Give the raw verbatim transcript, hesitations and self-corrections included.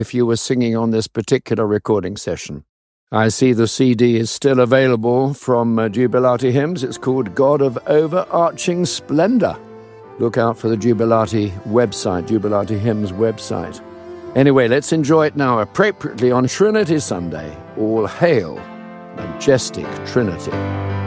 if you were singing on this particular recording session. I see the C D is still available from uh, Jubilati Hymns. It's called God of Overarching Splendor. Look out for the Jubilati website, Jubilati Hymns website. Anyway, let's enjoy it now appropriately on Trinity Sunday. All hail, majestic Trinity.